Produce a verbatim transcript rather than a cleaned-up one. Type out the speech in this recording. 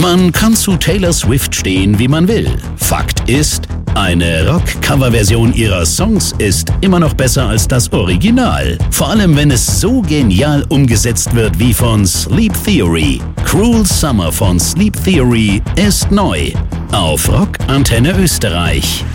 Man kann zu Taylor Swift stehen, wie man will. Fakt ist, eine Rock-Cover-Version ihrer Songs ist immer noch besser als das Original. Vor allem, wenn es so genial umgesetzt wird wie von Sleep Theory. Cruel Summer von Sleep Theory ist neu auf Rock Antenne Österreich.